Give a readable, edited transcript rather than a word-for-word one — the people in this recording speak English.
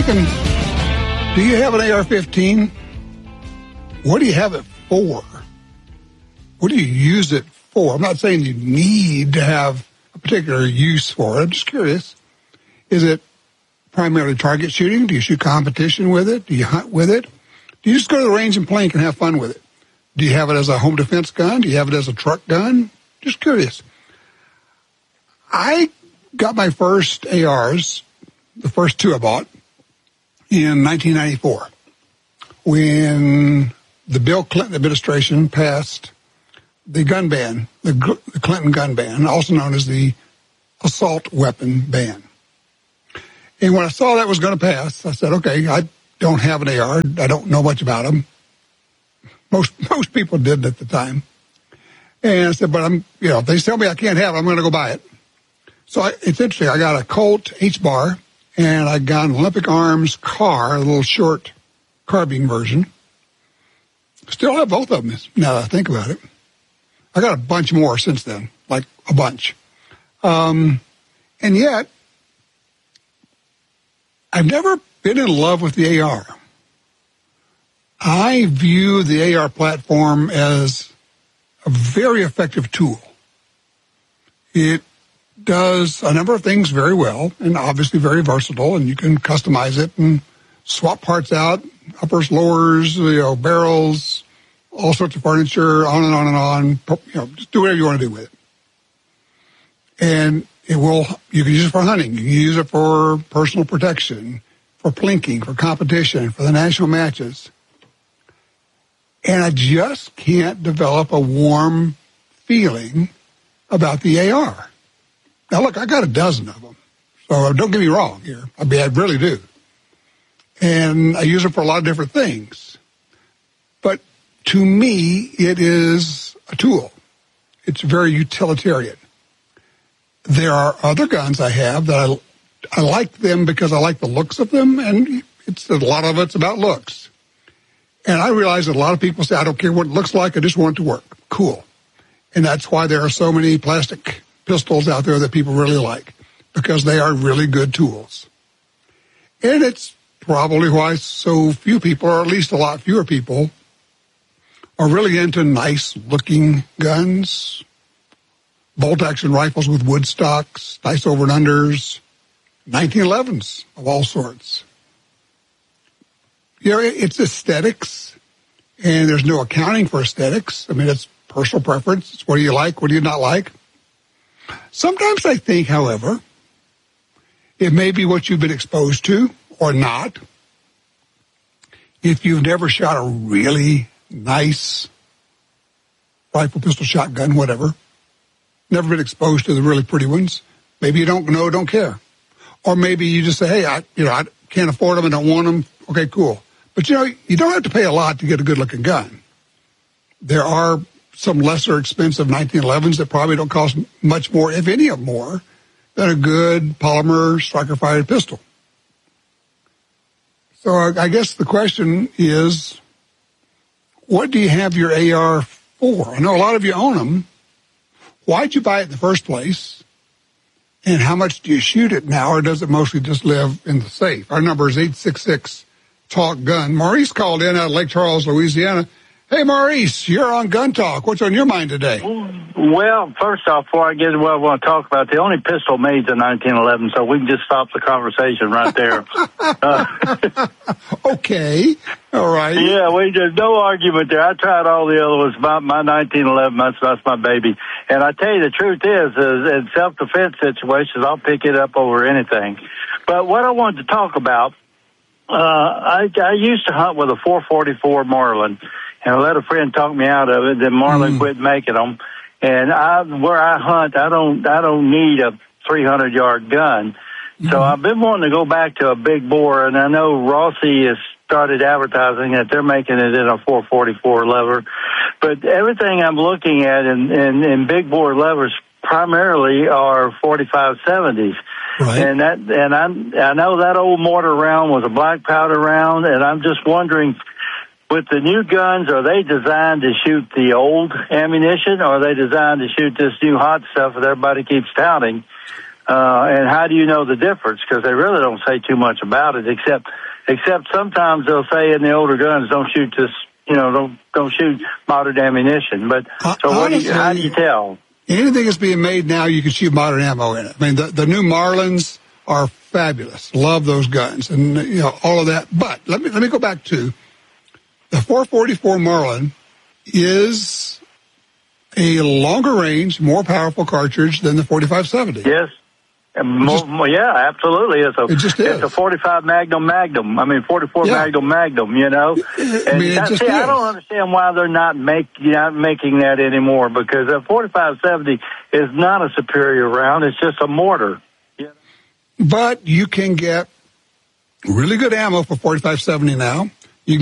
thinking, do you have an AR-15? What do you have it for? What do you use it for? I'm not saying you need to have a particular use for it. I'm just curious. Is it primarily target shooting? Do you shoot competition with it? Do you hunt with it? Do you just go to the range and plink and have fun with it? Do you have it as a home defense gun? Do you have it as a truck gun? Just curious. I got my first ARs, the first two I bought, in 1994 when the Bill Clinton administration passed the gun ban, the Clinton gun ban, also known as the assault weapon ban. And when I saw that was going to pass, I said, okay, I don't have an AR. I don't know much about them. Most people didn't at the time. And I said, but if they tell me I can't have it, I'm going to go buy it. So it's interesting. I got a Colt H-bar, and I got an Olympic Arms car, a little short carbine version. Still have both of them now that I think about it. I got a bunch more since then, like a bunch. And yet, I've never been in love with the AR. I view the AR platform as a very effective tool. It does a number of things very well and obviously very versatile, and you can customize it and swap parts out, uppers, lowers, barrels, all sorts of furniture, on and on and on. Just do whatever you want to do with it. And you can use it for hunting. You can use it for personal protection, for plinking, for competition, for the national matches. And I just can't develop a warm feeling about the AR. Now, look, I got a dozen of them. So don't get me wrong here. I really do. And I use it for a lot of different things. But to me, it is a tool. It's very utilitarian. There are other guns I have that I like them because I like the looks of them, and a lot of it's about looks. And I realize that a lot of people say, I don't care what it looks like, I just want it to work. Cool. And that's why there are so many plastic pistols out there that people really like, because they are really good tools. And it's probably why so few people, or at least a lot fewer people, are really into nice-looking guns, bolt-action rifles with wood stocks, nice over and unders, 1911s of all sorts. It's aesthetics, and there's no accounting for aesthetics. I mean, it's personal preference. It's what do you like, what do you not like. Sometimes I think, however, it may be what you've been exposed to or not. If you've never shot a really nice rifle, pistol, shotgun, whatever, never been exposed to the really pretty ones, maybe you don't care. Or maybe you just say, hey, I can't afford them, I don't want them. Okay, cool. But, you don't have to pay a lot to get a good-looking gun. There are some lesser expensive 1911s that probably don't cost much more, if any of more, than a good polymer striker-fired pistol. So I guess the question is, what do you have your AR for? I know a lot of you own them. Why'd you buy it in the first place? And how much do you shoot it now, or does it mostly just live in the safe? Our number is 866-TALK-GUN. Maurice called in out of Lake Charles, Louisiana. Hey, Maurice, you're on Gun Talk. What's on your mind today? Well, first off, before I get to what I want to talk about, the only pistol made in 1911, so we can just stop the conversation right there. Okay. All right. Yeah, there's no argument there. I tried all the other ones. My 1911, that's my baby. And I tell you, the truth is in self-defense situations, I'll pick it up over anything. But what I wanted to talk about, I used to hunt with a 444 Marlin, and I let a friend talk me out of it. Then Marlin quit making them. And where I hunt, I don't need a 300-yard gun. So I've been wanting to go back to a big bore, and I know Rossi has started advertising that they're making it in a 444 lever. But everything I'm looking at in big bore levers primarily are 4570s. Right. And I know that old mortar round was a black powder round, and I'm just wondering, with the new guns, are they designed to shoot the old ammunition, or are they designed to shoot this new hot stuff that everybody keeps touting? And how do you know the difference? Because they really don't say too much about it, except sometimes they'll say in the older guns, don't shoot this, don't shoot modern ammunition. But so honestly, how do you tell? Anything that's being made now, you can shoot modern ammo in it. I mean, the new Marlins are fabulous. Love those guns and, all of that. But let me go back to the 444 Marlin is a longer range, more powerful cartridge than the 4570. Yes. Yeah, absolutely. It's a 45 Magnum. I mean, 44 Magnum. I don't understand why they're not making that anymore, because a 4570 is not a superior round. It's just a mortar. But you can get really good ammo for 4570 now.